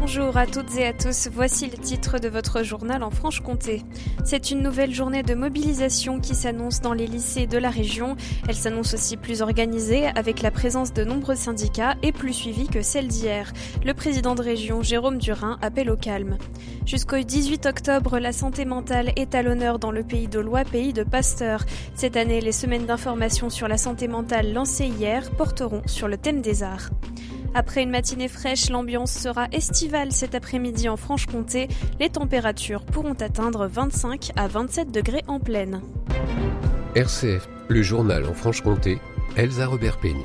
Bonjour à toutes et à tous, voici le titre de votre journal en Franche-Comté. C'est une nouvelle journée de mobilisation qui s'annonce dans les lycées de la région. Elle s'annonce aussi plus organisée avec la présence de nombreux syndicats et plus suivie que celle d'hier. Le président de région, Jérôme Durin, appelle au calme. Jusqu'au 18 octobre, la santé mentale est à l'honneur dans le Pays d'Aulois, pays de Pasteur. Cette année, les semaines d'information sur la santé mentale lancées hier porteront sur le thème des arts. Après une matinée fraîche, l'ambiance sera estivale cet après-midi en Franche-Comté. Les températures pourront atteindre 25 à 27 degrés en plaine. RCF, le journal en Franche-Comté, Elsa Robert-Pény.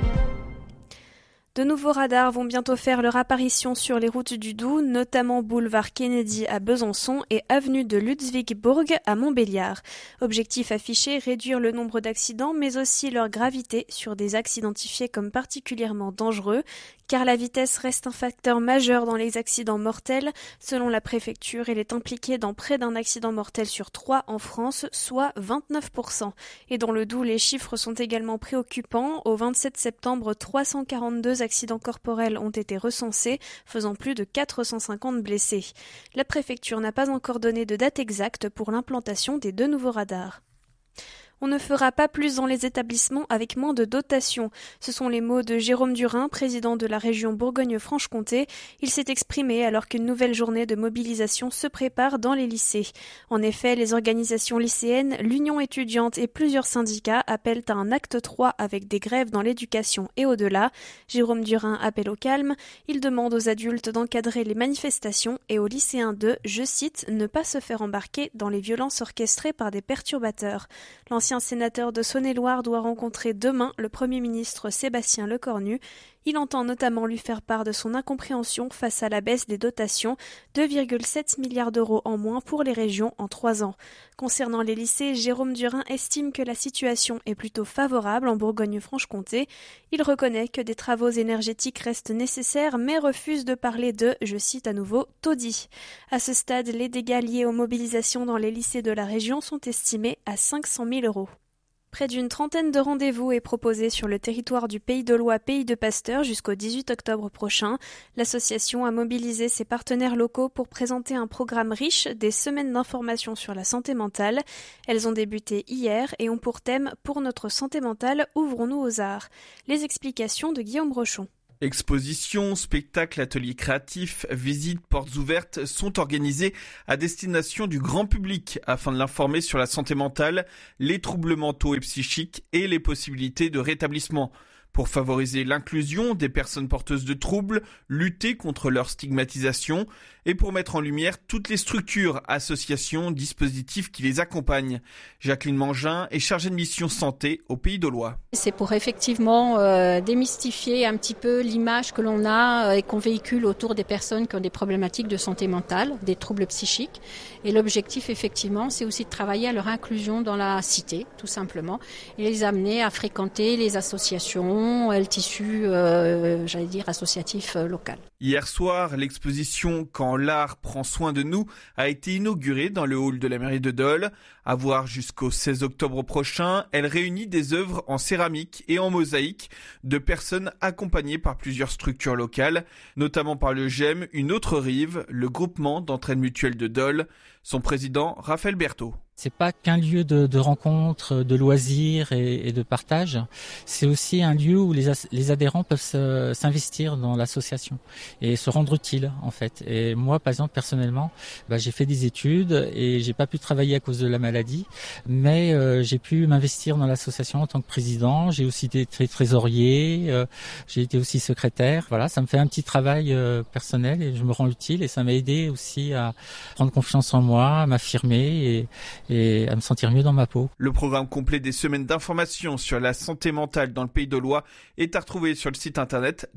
De nouveaux radars vont bientôt faire leur apparition sur les routes du Doubs, notamment boulevard Kennedy à Besançon et avenue de Ludwigsburg à Montbéliard. Objectif affiché, réduire le nombre d'accidents, mais aussi leur gravité sur des axes identifiés comme particulièrement dangereux, car la vitesse reste un facteur majeur dans les accidents mortels. Selon la préfecture, elle est impliquée dans près d'un accident mortel sur 3 en France, soit 29%. Et dans le Doubs, les chiffres sont également préoccupants. Au 27 septembre, 342 accidents corporels ont été recensés, faisant plus de 450 blessés. La préfecture n'a pas encore donné de date exacte pour l'implantation des 2 nouveaux radars. On ne fera pas plus dans les établissements avec moins de dotation. Ce sont les mots de Jérôme Durin, président de la région Bourgogne-Franche-Comté. Il s'est exprimé alors qu'une nouvelle journée de mobilisation se prépare dans les lycées. En effet, les organisations lycéennes, l'Union étudiante et plusieurs syndicats appellent à un acte 3 avec des grèves dans l'éducation et au-delà. Jérôme Durin appelle au calme. Il demande aux adultes d'encadrer les manifestations et aux lycéens de, je cite, ne pas se faire embarquer dans les violences orchestrées par des perturbateurs. L'ancien sénateur de Saône-et-Loire doit rencontrer demain le Premier ministre Sébastien Lecornu. Il entend notamment lui faire part de son incompréhension face à la baisse des dotations, 2,7 milliards d'euros en moins pour les régions en 3 ans. Concernant les lycées, Jérôme Durin estime que la situation est plutôt favorable en Bourgogne-Franche-Comté. Il reconnaît que des travaux énergétiques restent nécessaires, mais refuse de parler de, je cite à nouveau, taudis. À ce stade, les dégâts liés aux mobilisations dans les lycées de la région sont estimés à 500 000 euros. Près d'une trentaine de rendez-vous est proposé sur le territoire du Pays d'Aulois, pays de Pasteur jusqu'au 18 octobre prochain. L'association a mobilisé ses partenaires locaux pour présenter un programme riche des semaines d'information sur la santé mentale. Elles ont débuté hier et ont pour thème « Pour notre santé mentale, ouvrons-nous aux arts ». Les explications de Guillaume Rochon. Expositions, spectacles, ateliers créatifs, visites, portes ouvertes sont organisés à destination du grand public afin de l'informer sur la santé mentale, les troubles mentaux et psychiques et les possibilités de rétablissement. Pour favoriser l'inclusion des personnes porteuses de troubles, lutter contre leur stigmatisation et pour mettre en lumière toutes les structures, associations, dispositifs qui les accompagnent. Jacqueline Mangin est chargée de mission santé au Pays d'Aulois. C'est pour effectivement démystifier un petit peu l'image que l'on a et qu'on véhicule autour des personnes qui ont des problématiques de santé mentale, des troubles psychiques. Et l'objectif effectivement, c'est aussi de travailler à leur inclusion dans la cité, tout simplement, et les amener à fréquenter les associations, le tissu, associatif local. Hier soir, l'exposition « Quand l'art prend soin de nous » a été inaugurée dans le hall de la mairie de Dole. À voir jusqu'au 16 octobre prochain, elle réunit des œuvres en céramique et en mosaïque de personnes accompagnées par plusieurs structures locales, notamment par le GEM, une autre rive, le groupement d'entraide mutuelle de Dole. Son président, Raphaël Berthaud. C'est pas qu'un lieu de rencontre, de loisirs et de partage. C'est aussi un lieu où les adhérents peuvent s'investir dans l'association et se rendre utiles, en fait. Et moi, par exemple, personnellement, j'ai fait des études et j'ai pas pu travailler à cause de la maladie, mais j'ai pu m'investir dans l'association en tant que président. J'ai aussi été trésorier, j'ai été aussi secrétaire. Voilà, ça me fait un petit travail personnel et je me rends utile et ça m'a aidé aussi à prendre confiance en moi, à m'affirmer et à me sentir mieux dans ma peau. Le programme complet des semaines d'information sur la santé mentale dans le Pays d'Aulois est à retrouver sur le site internet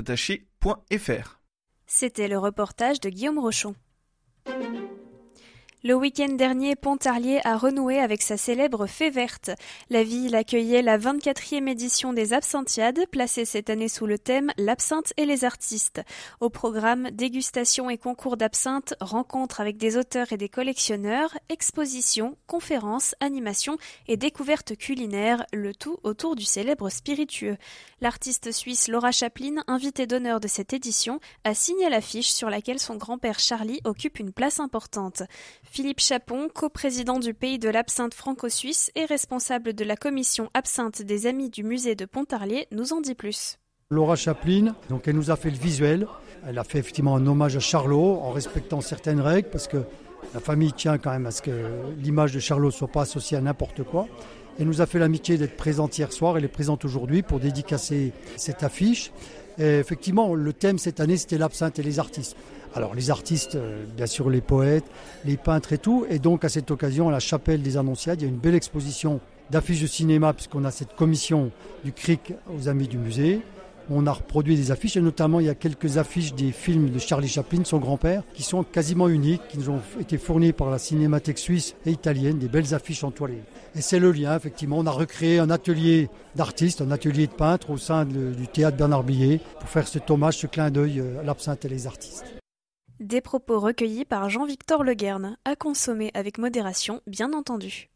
doledujura.fr. C'était le reportage de Guillaume Rochon. Le week-end dernier, Pontarlier a renoué avec sa célèbre Fée verte. La ville accueillait la 24e édition des Absinthiades, placée cette année sous le thème « L'absinthe et les artistes ». Au programme, dégustation et concours d'absinthe, rencontres avec des auteurs et des collectionneurs, expositions, conférences, animations et découvertes culinaires, le tout autour du célèbre spiritueux. L'artiste suisse Laura Chaplin, invitée d'honneur de cette édition, a signé l'affiche sur laquelle son grand-père Charlie occupe une place importante. Philippe Chapon, coprésident du Pays de l'Absinthe franco-suisse et responsable de la commission Absinthe des Amis du musée de Pontarlier, nous en dit plus. Laura Chaplin, donc elle nous a fait le visuel. Elle a fait effectivement un hommage à Charlot en respectant certaines règles parce que la famille tient quand même à ce que l'image de Charlot ne soit pas associée à n'importe quoi. Elle nous a fait l'amitié d'être présente hier soir, elle est présente aujourd'hui pour dédicacer cette affiche. Et effectivement, le thème cette année, c'était l'absinthe et les artistes. Alors les artistes, bien sûr les poètes, les peintres et tout. Et donc à cette occasion, à la chapelle des Annonciades, il y a une belle exposition d'affiches de cinéma puisqu'on a cette commission du CRIC aux Amis du musée. On a reproduit des affiches et notamment il y a quelques affiches des films de Charlie Chaplin, son grand-père, qui sont quasiment uniques, qui nous ont été fournies par la Cinémathèque suisse et italienne, des belles affiches en toile. Et c'est le lien, effectivement. On a recréé un atelier d'artistes, un atelier de peintres au sein du théâtre Bernard Blier pour faire cet hommage, ce clin d'œil à l'absinthe et les artistes. Des propos recueillis par Jean-Victor Leguerne, à consommer avec modération, bien entendu.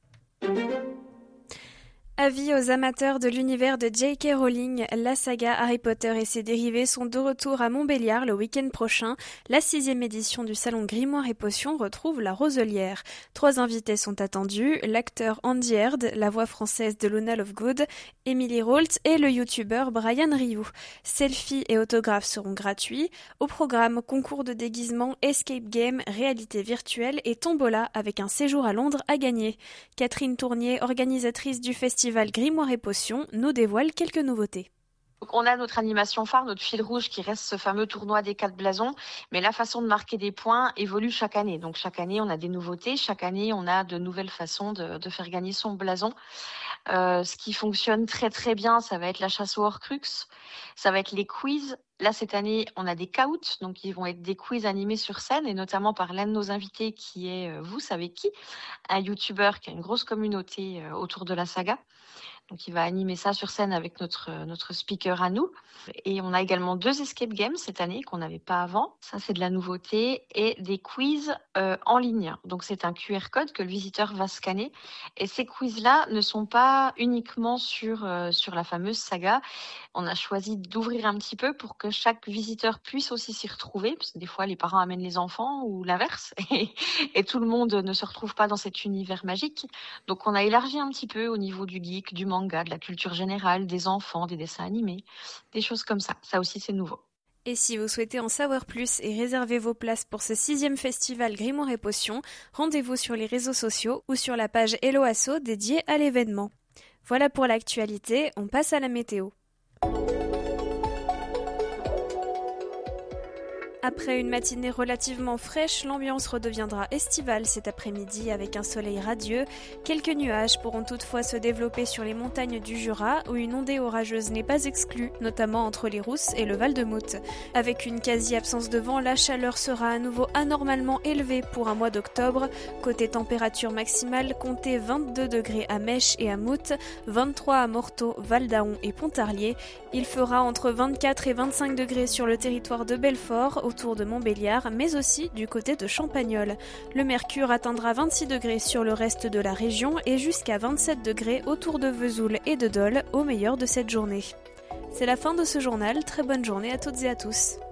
Avis aux amateurs de l'univers de J.K. Rowling, la saga Harry Potter et ses dérivés sont de retour à Montbéliard le week-end prochain. La 6e édition du salon Grimoire et Potions retrouve la Roselière. 3 invités sont attendus, l'acteur Andy Heard, la voix française de Luna Lovegood, Emily Rolt et le youtubeur Brian Rioux. Selfies et autographes seront gratuits. Au programme, concours de déguisement, escape game, réalité virtuelle et tombola avec un séjour à Londres à gagner. Catherine Tournier, organisatrice du festival Grimoire et Potions, nous dévoile quelques nouveautés. Donc on a notre animation phare, notre fil rouge qui reste ce fameux tournoi des 4 blasons, mais la façon de marquer des points évolue chaque année. Donc chaque année on a des nouveautés, chaque année on a de nouvelles façons de faire gagner son blason. Ce qui fonctionne très très bien, ça va être la chasse aux Horcruxes, ça va être les quiz. Là, cette année, on a des caouts, donc ils vont être des quiz animés sur scène, et notamment par l'un de nos invités qui est, vous savez qui, un youtubeur qui a une grosse communauté autour de la saga. Donc il va animer ça sur scène avec notre speaker à nous. Et on a également 2 escape games cette année qu'on n'avait pas avant. Ça, c'est de la nouveauté. Et des quiz en ligne. Donc c'est un QR code que le visiteur va scanner. Et ces quiz-là ne sont pas uniquement sur la fameuse saga. On a choisi d'ouvrir un petit peu pour que chaque visiteur puisse aussi s'y retrouver. Parce que des fois, les parents amènent les enfants ou l'inverse. Et tout le monde ne se retrouve pas dans cet univers magique. Donc on a élargi un petit peu au niveau du geek, du manga, de la culture générale, des enfants, des dessins animés, des choses comme ça. Ça aussi, c'est nouveau. Et si vous souhaitez en savoir plus et réserver vos places pour ce 6e festival Grimoire et Potions, rendez-vous sur les réseaux sociaux ou sur la page Hello Asso dédiée à l'événement. Voilà pour l'actualité, on passe à la météo. Après une matinée relativement fraîche, l'ambiance redeviendra estivale cet après-midi avec un soleil radieux. Quelques nuages pourront toutefois se développer sur les montagnes du Jura où une ondée orageuse n'est pas exclue, notamment entre les Rousses et le Val-de-Mout. Avec une quasi-absence de vent, la chaleur sera à nouveau anormalement élevée pour un mois d'octobre. Côté température maximale, comptez 22 degrés à Mèche et à Mout, 23 à Morteau, Val-d'Aon et Pontarlier. Il fera entre 24 et 25 degrés sur le territoire de Belfort, autour de Montbéliard, mais aussi du côté de Champagnole. Le mercure atteindra 26 degrés sur le reste de la région et jusqu'à 27 degrés autour de Vesoul et de Dole au meilleur de cette journée. C'est la fin de ce journal, très bonne journée à toutes et à tous.